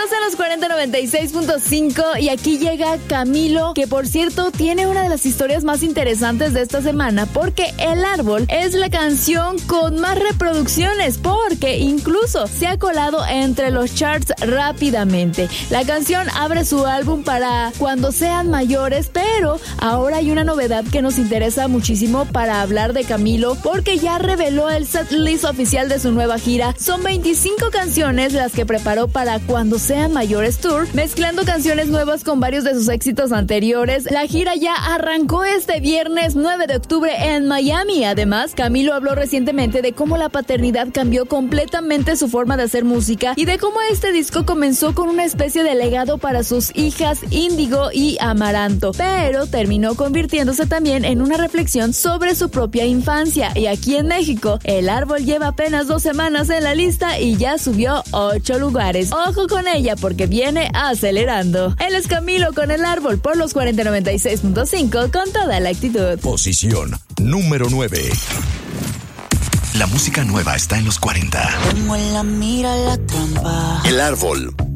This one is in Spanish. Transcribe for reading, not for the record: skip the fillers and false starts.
Estás en los 4096.5 y aquí llega Camilo, que por cierto tiene una de las historias más interesantes de esta semana, porque El Árbol es la canción con más reproducciones, porque incluso se ha colado entre los charts rápidamente. La canción abre su álbum para Cuando Sean Mayores, pero ahora hay una novedad que nos interesa muchísimo para hablar de Camilo, porque ya reveló el setlist oficial de su nueva gira. Son 25 canciones las que preparó para Cuando Sean Mayores Tour, mezclando canciones nuevas con varios de sus éxitos anteriores. La gira ya arrancó este viernes 9 de octubre en Miami. Además, Camilo habló recientemente de cómo la paternidad cambió completamente su forma de hacer música y de cómo este disco comenzó con una especie de legado para sus hijas Índigo y Amaranto, pero terminó convirtiéndose también en una reflexión sobre su propia infancia. Y aquí en México, El Árbol lleva apenas 2 semanas en la lista y ya subió 8 lugares. Ojo con ella porque viene acelerando. Él es Camilo con El Árbol por los 4096.5 con toda la actitud. Posición número 9. La música nueva está en los 40. Como en la mira la trampa. El Árbol.